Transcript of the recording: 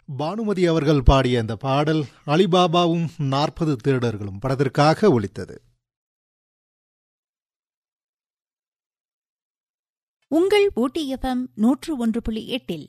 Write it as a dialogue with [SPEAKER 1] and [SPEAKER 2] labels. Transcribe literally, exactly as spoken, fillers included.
[SPEAKER 1] பானுமதி அவர்கள் பாடிய அந்த பாடல் அலிபாபாவும் நாற்பது திருடர்களும் படத்திற்காக ஒலித்தது.
[SPEAKER 2] உங்கள் ஊட்டி எஃப்எம் நூற்று ஒன்று புள்ளி எட்டில்